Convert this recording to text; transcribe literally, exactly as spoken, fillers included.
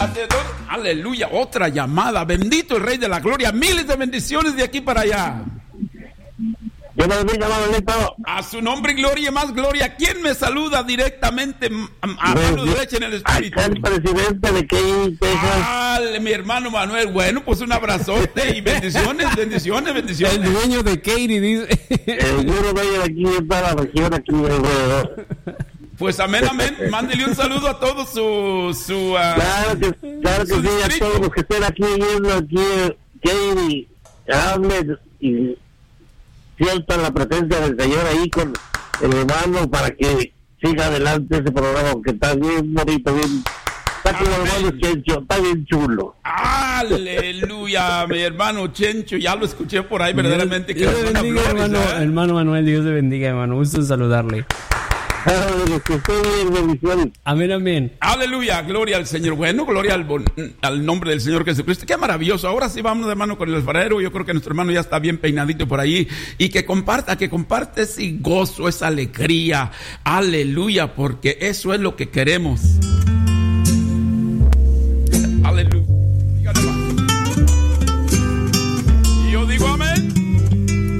Aleluya, otra llamada. Bendito el Rey de la Gloria. Miles de bendiciones de aquí para allá. Yo me bendiga, hermanito. A su nombre, gloria y más gloria. ¿Quién me saluda directamente a mano derecha en el espíritu? Acá el presidente de Katy, Texas. Ah, mi hermano Manuel. Bueno, pues un abrazote y bendiciones, bendiciones, bendiciones. El dueño de Katy dice. El duro dueño de aquí de toda la región, aquí alrededor. Pues amén, amén. Mándele un saludo a todos su... su uh, claro que, claro que sí, distrito. A todos los que estén aquí viendo aquí Katy, hablen y sientan la presencia del Señor ahí con el hermano para que siga adelante ese programa que está bien bonito, bien... Está como el hermano Chencho, está bien chulo. Aleluya, mi hermano Chencho, ya lo escuché por ahí verdaderamente. Dios, que Dios bendiga, flores, hermano, ¿eh? hermano Manuel, Dios te bendiga, hermano, gusto en saludarle. Amén, amén. Aleluya, gloria al Señor. Bueno, gloria al, bon, al nombre del Señor Jesucristo. Qué maravilloso. Ahora sí vamos, hermano, con el alfarero. Yo creo que nuestro hermano ya está bien peinadito por ahí. Y que comparta, que comparte ese gozo, esa alegría. Aleluya, porque eso es lo que queremos.